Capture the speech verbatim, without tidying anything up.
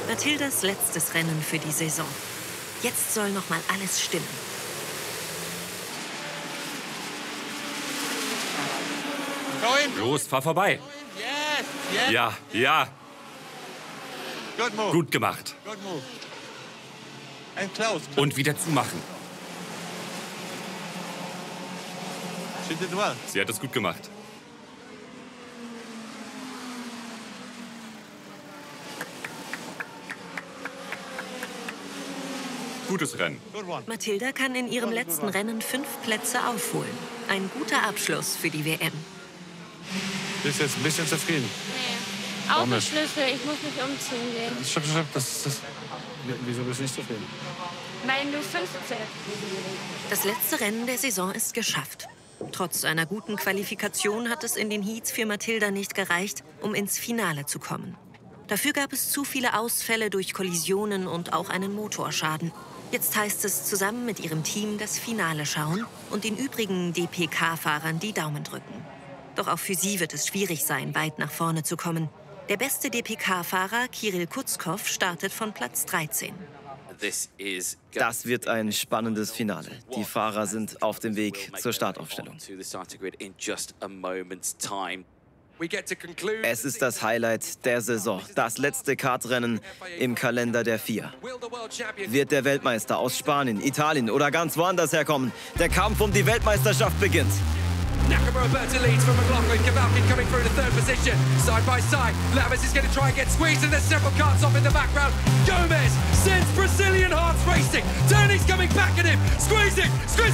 Mathildas letztes Rennen für die Saison. Jetzt soll noch mal alles stimmen. Los, fahr vorbei. Ja, ja. Gut gemacht. Und wieder zumachen. Sie hat es gut gemacht. Gutes Rennen. Mathilda kann in ihrem letzten Rennen fünf Plätze aufholen. Ein guter Abschluss für die W M. Bist jetzt ein bisschen zufrieden? Nee. Autoschlüssel, ich muss mich umziehen gehen. Stopp, stopp, das, das, wieso bist du nicht zufrieden? Weil du fünfzehn. Das letzte Rennen der Saison ist geschafft. Trotz einer guten Qualifikation hat es in den Heats für Mathilda nicht gereicht, um ins Finale zu kommen. Dafür gab es zu viele Ausfälle durch Kollisionen und auch einen Motorschaden. Jetzt heißt es, zusammen mit ihrem Team das Finale schauen und den übrigen D P K-Fahrern die Daumen drücken. Doch auch für sie wird es schwierig sein, weit nach vorne zu kommen. Der beste D P K-Fahrer, Kirill Kutzkow, startet von Platz dreizehn. Das wird ein spannendes Finale. Die Fahrer sind auf dem Weg zur Startaufstellung. Es ist das Highlight der Saison, das letzte Kartrennen im Kalender der FIA. Wird der Weltmeister aus Spanien, Italien oder ganz woanders herkommen? Der Kampf um die Weltmeisterschaft beginnt. Nakamura Berta leads from McLaughlin. Kavalkin coming through to third position. Side by side. Lavis is going to try and get squeezed, and there's several cars off in the background. Gomez sends Brazilian hearts racing. Turney's coming back at him. Squeezing. Squeezing.